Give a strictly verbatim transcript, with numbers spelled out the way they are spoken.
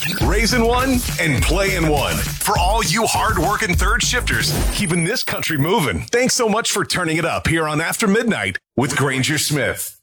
Raising one and playing one. For all you hard-working third shifters, keeping this country moving. Thanks so much for turning it up here on After Midnight with Granger Smith.